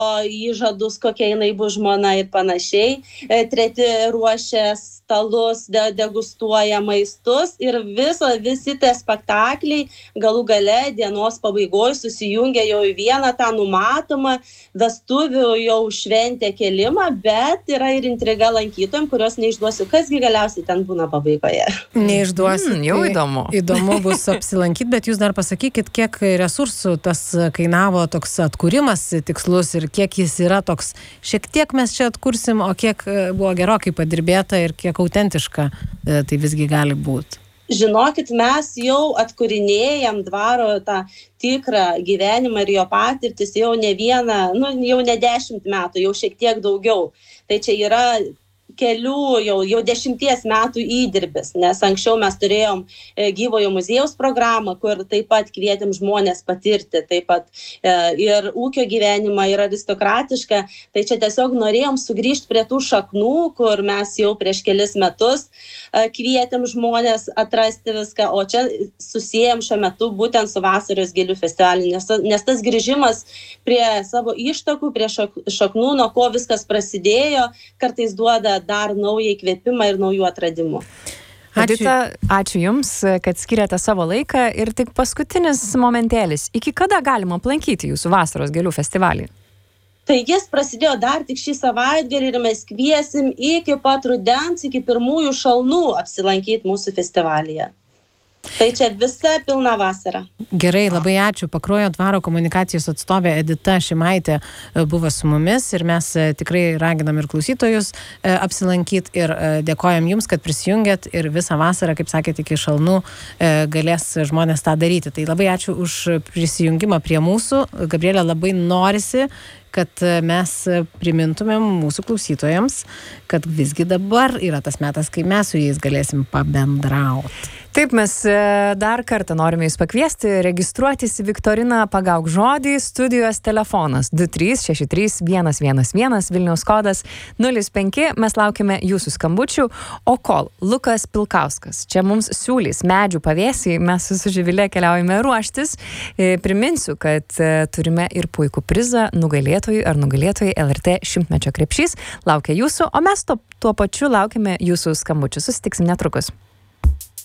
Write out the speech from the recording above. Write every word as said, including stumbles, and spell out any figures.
įžadus, kokia jinai bus žmona ir panašiai. Treti ruošia stalus, de- degustuoja maistus ir viso, visi tie spektakliai galų gale dienos pabaigoje susijungia jau į vieną tą numatomą vestuvių jau šventę kėlimą, bet yra ir intriga lankytojams, kurios neišduosiu, kasgi galiausiai ten būna pabaigoje. Neišduosiu. Mm, jau įdomu. Įdomu bus apsilankyti, bet jūs dar pasakykit, kiek resursų tas kainavo toks atkūrimas tikslus ir kiek jis yra toks, šiek tiek mes čia atkursim, o kiek buvo gerokai padirbėta ir kiek autentiška tai visgi gali būti. Žinokit, mes jau atkūrinėjam dvaro tą tikrą gyvenimą ir jo patirtis jau ne vieną, nu, jau ne dešimt metų, jau šiek tiek daugiau. Tai čia yra kelių, jau, jau dešimties metų įdirbis, nes anksčiau mes turėjom e, gyvojo muziejaus programą, kur taip pat kvietėm žmonės patirti, taip pat e, ir ūkio gyvenimą, ir aristokratišką. Tai čia tiesiog norėjom sugrįžti prie tų šaknų, kur mes jau prieš kelis metus e, kvietėm žmonės atrasti viską, o čia susijęm šiuo metu būtent su Vasaros gėlių festivaliu, nes, nes tas grįžimas prie savo ištakų, prie šak, šaknų, nuo ko viskas prasidėjo, kartais duoda dar naują įkvėpimą ir naujų atradimų. Edita, ačiū Jums, kad skiriate savo laiką ir tik paskutinis momentėlis. Iki kada galima aplankyti Jūsų Vasaros gėlių festivalį? Tai jis prasidėjo dar tik šį savaitgalį ir mes kviesim iki pat rudens, iki pirmųjų šalnų apsilankyti mūsų festivalyje. Tai čia visa pilna vasara. Gerai, labai ačiū. Pakruojo dvaro komunikacijos atstovė Edita Šimaitė buvo su mumis ir mes tikrai raginam ir klausytojus apsilankyti ir dėkojam Jums, kad prisijungėt ir visą vasarą, kaip sakėt, iki šalnų galės žmonės tą daryti. Tai labai ačiū už prisijungimą prie mūsų. Gabrielė, labai norisi, kad mes primintumėm mūsų klausytojams, kad visgi dabar yra tas metas, kai mes su jais galėsim pabendrauti. Taip, mes dar kartą norime Jūs pakviesti, registruotis į Viktoriną Pagauk žodį, studijos telefonas du trys šeši trys vienas vienas vienas, Vilniaus kodas nulis penki, mes laukime Jūsų skambučių, o kol Lukas Pilkauskas čia mums siūlys medžių pavėsį, mes su Živilė keliaujame ruoštis. Priminsiu, kad turime ir puikų prizą nugalėtojui ar nugalėtojai L R T šimtmečio krepšys, laukia Jūsų, o mes to, tuo pačiu laukime Jūsų skambučių. Susitiksim netrukus.